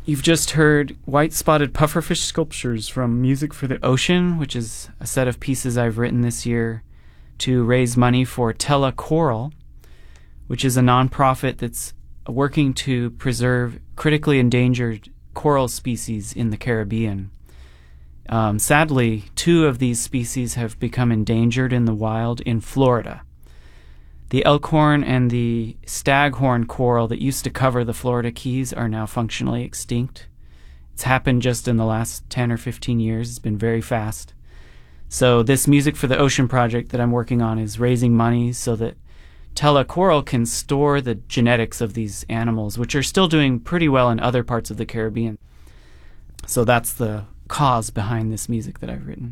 You've just heard White-Spotted Pufferfish Sculptures from Music for the Ocean, which is a set of pieces I've written this year to raise money for Tela Coral, which is a nonprofit that's working to preserve critically endangered coral species in the Caribbean. Sadly, 2 of these species have become endangered in the wild in Florida. The elkhorn and the staghorn coral that used to cover the Florida Keys are now functionally extinct. It's happened just in the last 10 or 15 years. It's been very fast. So this Music for the Ocean project that I'm working on is raising money so that Tela Coral can store the genetics of these animals, which are still doing pretty well in other parts of the Caribbean. So that's the cause behind this music that I've written.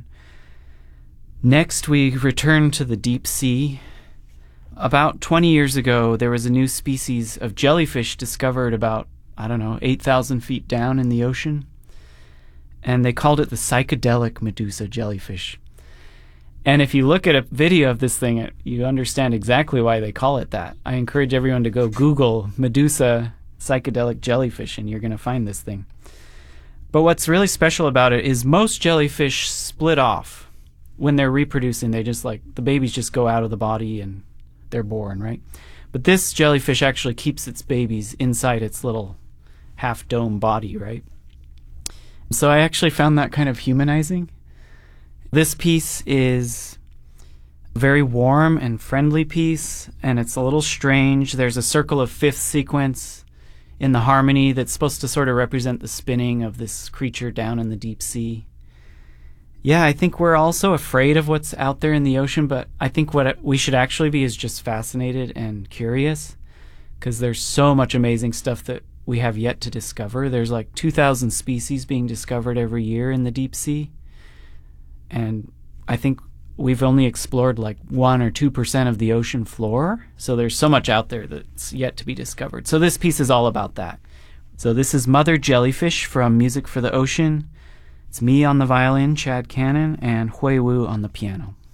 Next, we return to the deep sea. About 20 years ago, there was a new species of jellyfish discovered about, 8,000 feet down in the ocean. And they called it the psychedelic Medusa jellyfish. And if you look at a video of this thing, you understand exactly why they call it that. I encourage everyone to go Google Medusa psychedelic jellyfish, and you're going to find this thing. But what's really special about it is most jellyfish split off. When they're reproducing, the babies just go out of the body and they're born, right? But this jellyfish actually keeps its babies inside its little half-dome body, right? So I actually found that kind of humanizing. This piece is a very warm and friendly piece, and it's a little strange. There's a circle of fifth sequence in the harmony that's supposed to sort of represent the spinning of this creature down in the deep sea. Yeah, I think we're also afraid of what's out there in the ocean, but I think what we should actually be is just fascinated and curious, because there's so much amazing stuff that we have yet to discover. There's like 2,000 species being discovered every year in the deep sea, and I think we've only explored like 1 or 2% of the ocean floor, so there's so much out there that's yet to be discovered. So this piece is all about that. So this is Mother Jellyfish from Music for the Ocean. It's me on the violin, Chad Cannon, and Hui Wu on the piano.